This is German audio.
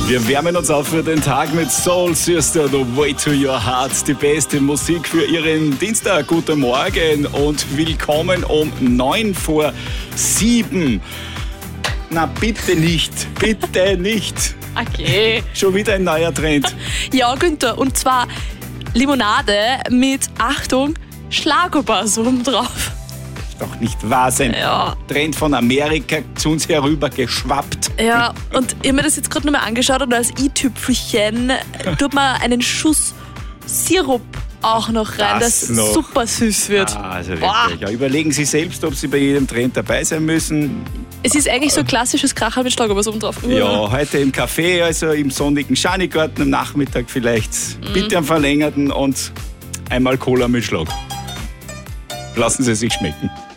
Wir wärmen uns auf für den Tag mit Soul Sister, The Way to Your Heart. Die beste Musik für Ihren Dienstag. Guten Morgen und willkommen um 6:45. Na bitte nicht, bitte nicht. Okay. Schon wieder ein neuer Trend. Ja, Günther, und zwar Limonade mit, Achtung, Schlagerbass oben drauf. Doch nicht wahr sein. Ja. Trend von Amerika zu uns herüber geschwappt. Ja, und ich habe mir das jetzt gerade nochmal angeschaut und als i-Tüpfelchen tut man einen Schuss Sirup auch noch rein, Das das noch. super süß wird. Also wirklich. Ja, überlegen Sie selbst, ob Sie bei jedem Trend dabei sein müssen. Es ist eigentlich so ein klassisches Kracher mit Schlagerbass oben drauf. Ja, heute im Café, also im sonnigen Schanigarten am Nachmittag vielleicht. Bitte am verlängerten und einmal Cola mit Schlag. Lassen Sie sich schmecken.